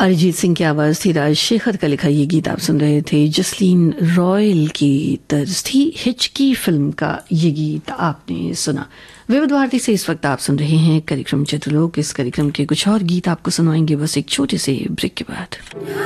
अरिजीत सिंह की आवाज थी, राज शेखर का लिखा ये गीत आप सुन रहे थे। जसलीन रॉयल की तर्ज थी, हिचकी फिल्म का ये गीत आपने सुना। विविध भारती से इस वक्त आप सुन रहे हैं कार्यक्रम चित्रलोक। इस कार्यक्रम के कुछ और गीत आपको सुनाएंगे बस एक छोटे से ब्रेक के बाद।